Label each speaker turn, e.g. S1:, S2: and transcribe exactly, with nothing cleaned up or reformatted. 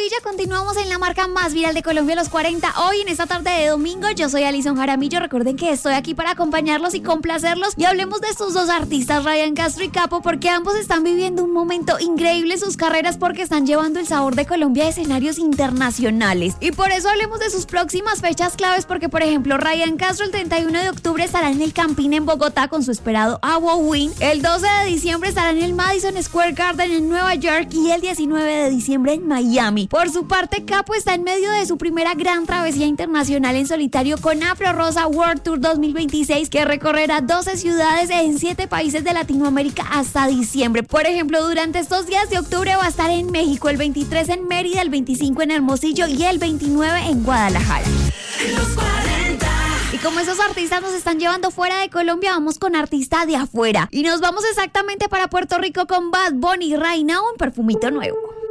S1: maravilla, continuamos en la marca más viral de Colombia, los cuarenta. Hoy en esta tarde de domingo, yo soy Alison Jaramillo. Recuerden que estoy aquí para acompañarlos y complacerlos. Y hablemos de estos dos artistas, Ryan Castro y Capo, porque ambos están viviendo un momento increíble en sus carreras porque están llevando el sabor de Colombia a escenarios internacionales. Y por eso hablemos de sus próximas fechas claves, porque por ejemplo, Ryan Castro el treinta y uno de octubre estará en el Campín en Bogotá con su esperado Halloween. El doce de diciembre estará en el Madison Square Garden en Nueva York y el diecinueve de diciembre en Miami. Por su parte, Capo está en medio de su primera gran travesía internacional en solitario con Afro Rosa World Tour dos mil veintiséis, que recorrerá doce ciudades en siete países de Latinoamérica hasta diciembre. Por ejemplo, durante estos días de octubre va a estar en México, el veintitrés en Mérida, el veinticinco en Hermosillo y el veintinueve en Guadalajara.
S2: Los cuarenta.
S1: Y como esos artistas nos están llevando fuera de Colombia, vamos con artistas de afuera. Y nos vamos exactamente para Puerto Rico con Bad Bunny, Right Now, en Perfumito Nuevo.